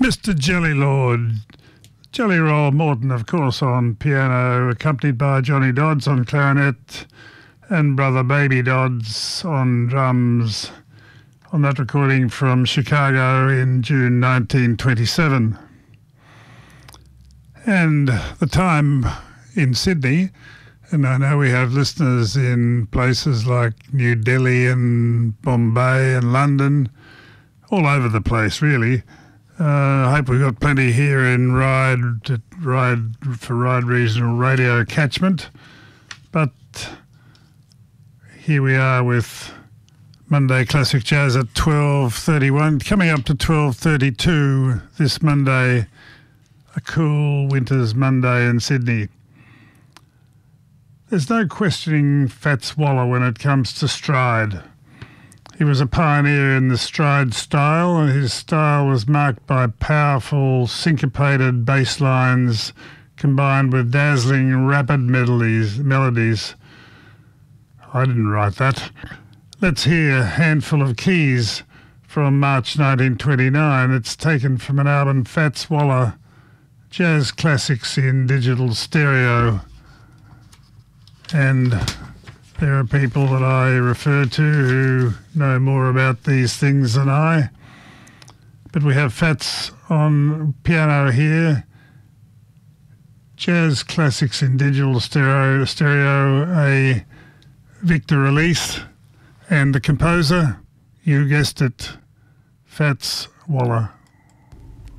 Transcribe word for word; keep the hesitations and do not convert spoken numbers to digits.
Mister Jelly Lord, Jelly Roll Morton, of course, on piano, accompanied by Johnny Dodds on clarinet and Brother Baby Dodds on drums on that recording from Chicago in June nineteen twenty-seven. And the time in Sydney, and I know we have listeners in places like New Delhi and Bombay and London, all over the place really. Uh, I hope we've got plenty here in Ryde, Ryde for Ryde Regional Radio catchment. But here we are with Monday Classic Jazz at twelve thirty-one, coming up to twelve thirty-two this Monday, a cool winter's Monday in Sydney. There's no questioning Fats Waller when it comes to stride. He was a pioneer in the stride style, and his style was marked by powerful, syncopated bass lines combined with dazzling, rapid melodies. melodies. I didn't write that. Let's hear a handful of keys from March nineteen twenty-nine. It's taken from an album, Fats Waller, Jazz Classics in Digital Stereo. And there are people that I refer to who know more about these things than I. But we have Fats on piano here. Jazz Classics in Digital Stereo, stereo a Victor release. And the composer, you guessed it, Fats Waller.